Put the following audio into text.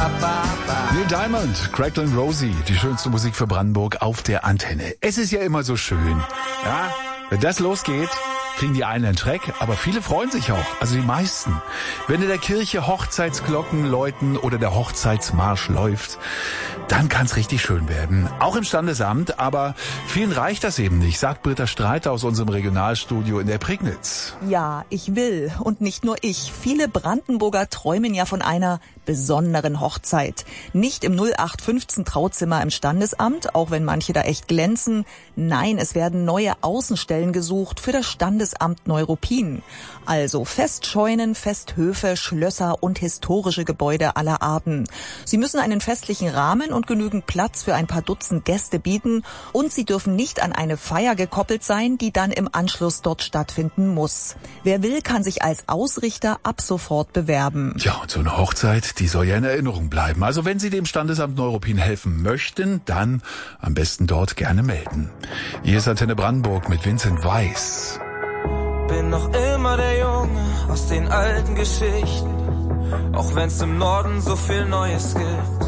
Neil Diamond, Crackling Rosie, die schönste Musik für Brandenburg auf der Antenne. Es ist ja immer so schön, ja, wenn das losgeht, kriegen die einen einen Schreck, aber viele freuen sich auch, also die meisten. Wenn in der Kirche Hochzeitsglocken läuten oder der Hochzeitsmarsch läuft, dann kann's richtig schön werden. Auch im Standesamt, aber vielen reicht das eben nicht, sagt Britta Streiter aus unserem Regionalstudio in der Prignitz. Ja, ich will und nicht nur ich. Viele Brandenburger träumen ja von einer besonderen Hochzeit. Nicht im 0815 Trauzimmer im Standesamt, auch wenn manche da echt glänzen. Nein, es werden neue Außenstellen gesucht für das Standesamt Neuruppin. Also Festscheunen, Festhöfe, Schlösser und historische Gebäude aller Arten. Sie müssen einen festlichen Rahmen und genügend Platz für ein paar Dutzend Gäste bieten und sie dürfen nicht an eine Feier gekoppelt sein, die dann im Anschluss dort stattfinden muss. Wer will, kann sich als Ausrichter ab sofort bewerben. Ja, und so eine Hochzeit, die soll ja in Erinnerung bleiben. Also wenn Sie dem Standesamt Neuruppin helfen möchten, dann am besten dort gerne melden. Hier ist Antenne Brandenburg mit Vincent Weiss. Bin noch immer der Junge aus den alten Geschichten, auch wenn's im Norden so viel Neues gibt.